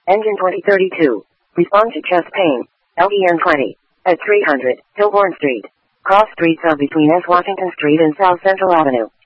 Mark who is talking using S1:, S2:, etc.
S1: Engine 2032. Respond to chest pain. LEN 20. At 300, Hilborn Street. Cross Street sub between S. Washington Street and South Central Avenue.